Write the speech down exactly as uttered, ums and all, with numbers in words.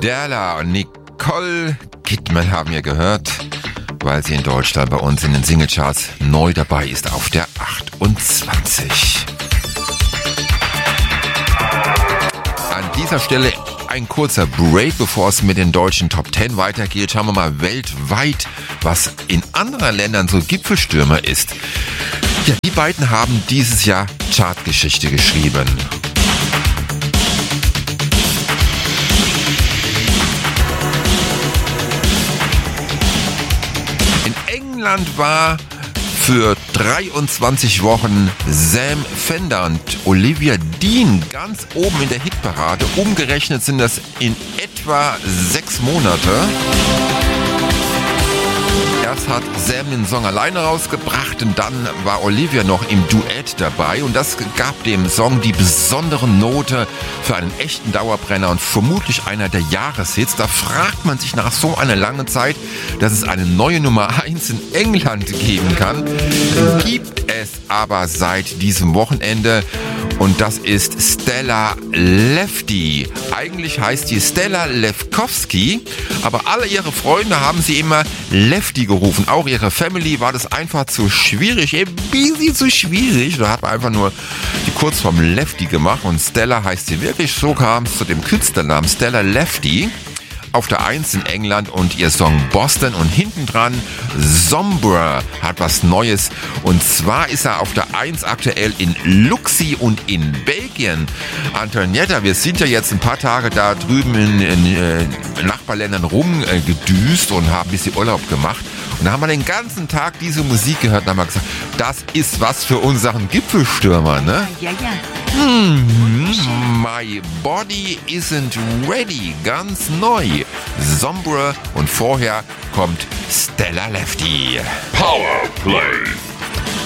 Stella und Nicole Kidman haben wir gehört, weil sie in Deutschland bei uns in den Singlecharts neu dabei ist auf der achtundzwanzig. An dieser Stelle ein kurzer Break, bevor es mit den deutschen Top zehn weitergeht. Schauen wir mal weltweit, was in anderen Ländern so Gipfelstürmer ist. Ja, die beiden haben dieses Jahr Chartgeschichte geschrieben. In England war für dreiundzwanzig Wochen Sam Fender und Olivia Dean ganz oben in der Hitparade. Umgerechnet sind das in etwa sechs Monate. Erst hat Sam den Song alleine rausgebracht und dann war Olivia noch im Duett dabei. Und das gab dem Song die besondere Note für einen echten Dauerbrenner und vermutlich einer der Jahreshits. Da fragt man sich nach so einer langen Zeit, dass es eine neue Nummer eins in England geben kann. Gibt es aber seit diesem Wochenende. Und das ist Stella Lefty. Eigentlich heißt sie Stella Lefkowski, aber alle ihre Freunde haben sie immer Lefty gerufen. Auch ihre Family war das einfach zu schwierig, ein bisschen zu schwierig. Da hat man einfach nur die Kurzform Lefty gemacht und Stella heißt sie wirklich. So kam es zu dem Künstlernamen Stella Lefty. Auf der eins in England und ihr Song Boston und hinten dran Sombra hat was Neues und zwar ist er auf der eins aktuell in Luxi und in Belgien. Antonietta, wir sind ja jetzt ein paar Tage da drüben in, in äh, Nachbarländern rumgedüst äh, und haben ein bisschen Urlaub gemacht und da haben wir den ganzen Tag diese Musik gehört und haben gesagt, das ist was für unseren Gipfelstürmer, ne? Ja, ja. Hmm, My Body Isn't Ready, ganz neu. Sombra und vorher kommt Stella Lefty. Power Play.